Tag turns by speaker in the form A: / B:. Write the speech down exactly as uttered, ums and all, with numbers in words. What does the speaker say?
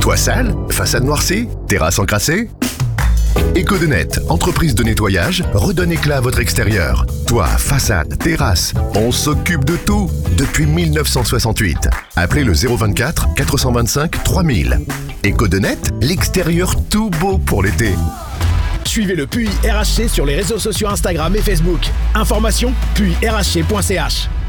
A: Toit sale, façade noircie, terrasse encrassée? Ecodenet, entreprise de nettoyage, redonne éclat à votre extérieur. Toit, façade, terrasse, on s'occupe de tout depuis mille neuf cent soixante-huit. Appelez le zéro vingt-quatre quatre cent vingt-cinq trois mille. Ecodenet, l'extérieur tout beau pour l'été.
B: Suivez le P U I R H C sur les réseaux sociaux Instagram et Facebook. Information P U I R H C point C H.